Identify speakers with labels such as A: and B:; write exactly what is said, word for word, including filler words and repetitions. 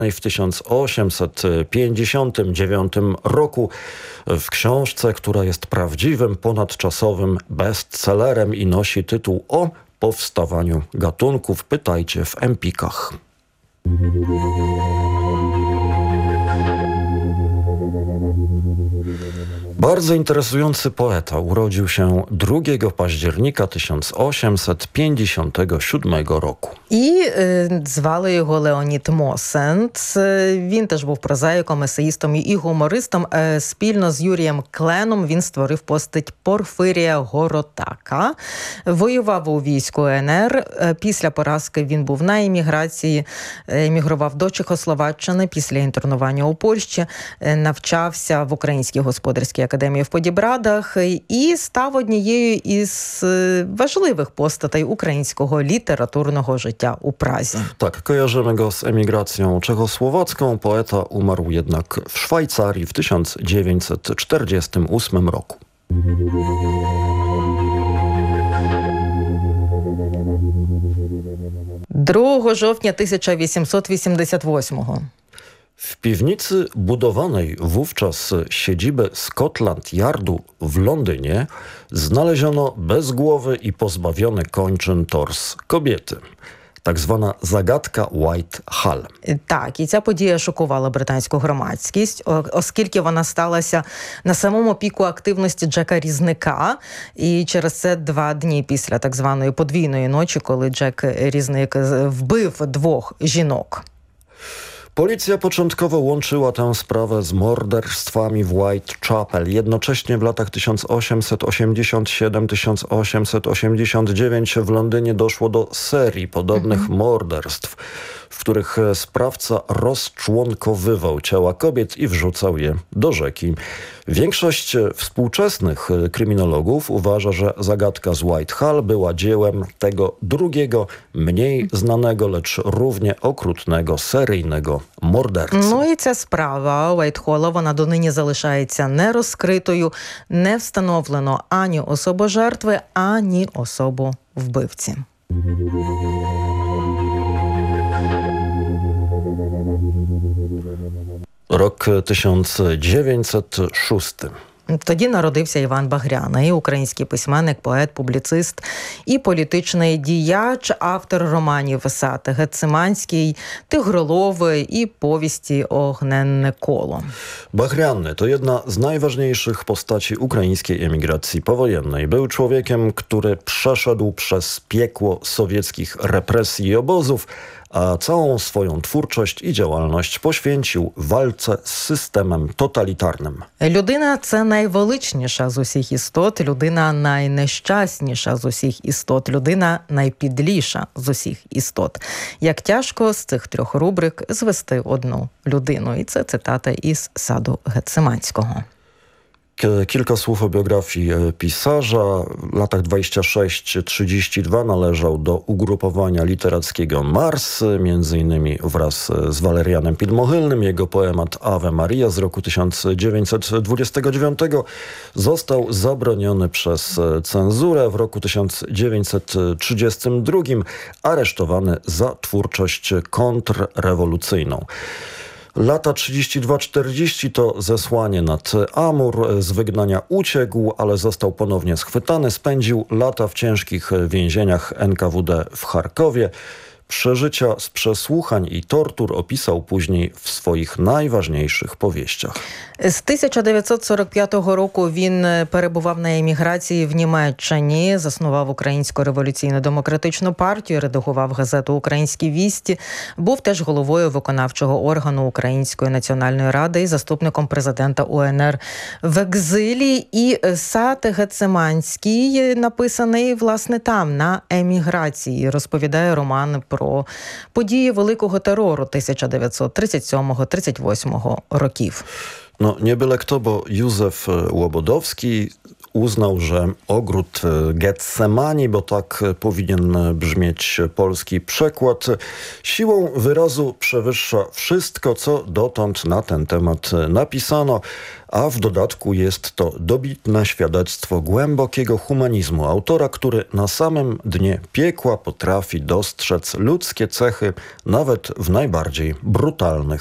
A: w tysiąc osiemset pięćdziesiątym dziewiątym roku w książce, która jest prawdziwym, ponadczasowym bestsellerem i nosi tytuł O powstawaniu gatunków. Pytajcie w Empikach. Bardzo interesujący poeta urodził się drugiego października tysiąc osiemset pięćdziesiątego siódmego roku.
B: І е, звали його Леонід Мосент. Він теж був прозаїком, есеїстом і гумористом. Е, спільно з Юрієм Кленом він створив постать Порфирія Горотака. Воював у війську ен ер. Е, після поразки він був на еміграції, емігрував до Чехословаччини. Після інтернування у Польщі е, навчався в Українській господарській академії в Подібрадах і став однією із важливих постатей українського літературного життя у Празі.
A: Tak, kojarzymy go z emigracją czechosłowacką. Poeta umarł jednak w Szwajcarii w tysiąc dziewięćset czterdziestym ósmym roku.
B: другого жовтня тисяча вісімсот вісімдесят восьмого.
A: W piwnicy budowanej wówczas siedziby Scotland Yardu w Londynie znaleziono bezgłowy i pozbawiony kończyn tors kobiety. Так звана загадка Уайт-Халл.
B: Так, і ця подія шокувала британську громадськість, оскільки вона сталася на самому піку активності Джека Різника, і через це два дні після так званої подвійної ночі, коли Джек Різник вбив двох жінок.
A: Policja początkowo łączyła tę sprawę z morderstwami w Whitechapel. Jednocześnie w latach tysiąc osiemset osiemdziesiąt siedem do tysiąc osiemset osiemdziesiąt dziewięć w Londynie doszło do serii podobnych mhm. morderstw, w których sprawca rozczłonkowywał ciała kobiet i wrzucał je do rzeki. Większość współczesnych kryminologów uważa, że zagadka z Whitehall była dziełem tego drugiego, mniej znanego, lecz równie okrutnego, seryjnego mordercy.
B: Ну і ця справа Уайтхолла, вона донині залишається нерозкритою, не встановлено ані особу жертви, ані особу вбивці.
A: Rok tysiąc dziewięćset szósty.
B: Тоді народився Іван Багряний, український письменник, поет, публіцист і політичний діяч, автор романів «Сад Гециманський», «Тигролови» і повісті «Огненне коло».
A: Багряny to jedna z najważniejszych postaci ukraińskiej emigracji powojennej. Był człowiekiem, który przeszedł przez piekło sowieckich represji i obozów, a całą swoją twórczość i działalność poświęcił walce z systemem totalitarnym.
B: Людина – це найвеличніша з усіх істот, людина найнещасніша з усіх істот, людина найпідліша з усіх істот. Як тяжко з цих трьох рубрик звести одну людину. І це цитата із «Саду Гециманського».
A: Kilka słów o biografii pisarza. W latach dwudziestym szóstym trzydziestym dwa należał do ugrupowania literackiego Mars, między innymi wraz z Walerianem Pilmochylnym. Jego poemat Ave Maria z roku tysiąc dziewięćset dwudziestego dziewiątego został zabroniony przez cenzurę. W roku tysiąc dziewięćset trzydziestym drugim aresztowany za twórczość kontrrewolucyjną. Lata trzydziesty drugi czterdziesty to zesłanie nad Amur. Z wygnania uciekł, ale został ponownie schwytany. Spędził lata w ciężkich więzieniach en ka wu de w Charkowie. Przeżycia z przesłuchań i tortur opisał później w swoich najważniejszych powieściach.
B: З тисяча дев'ятсот сорок п'ятого року він перебував на еміграції в Німеччині, заснував Українську революційно-демократичну партію, редагував газету «Українські вісті», був теж головою виконавчого органу Української національної ради і заступником президента у ен ер в екзилі. І «Сад Гециманський» написаний, власне, там, на еміграції. Розповідає роман про події Великого терору тисяча дев'ятсот тридцять сьомого тридцять восьмого років.
A: No nie byle kto, bo Józef Łobodowski uznał, że ogród Getsemani, bo tak powinien brzmieć polski przekład, siłą wyrazu przewyższa wszystko, co dotąd na ten temat napisano, a w dodatku jest to dobitne świadectwo głębokiego humanizmu autora, który na samym dnie piekła potrafi dostrzec ludzkie cechy nawet w najbardziej brutalnych